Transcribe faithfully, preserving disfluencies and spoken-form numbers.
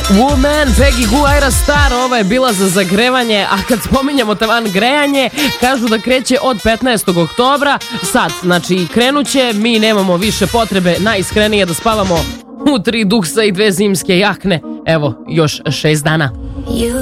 Woman, Peggy Gou, Ayra Starr, ova je bila za zagrevanje, a kad spominjamo tavan grejanje, kažu da kreće od petnaestog oktobra, sad, znači krenuće, mi nemamo više potrebe najiskrenije da spavamo u tri duksa i dve zimske jakne, evo, još šest dana.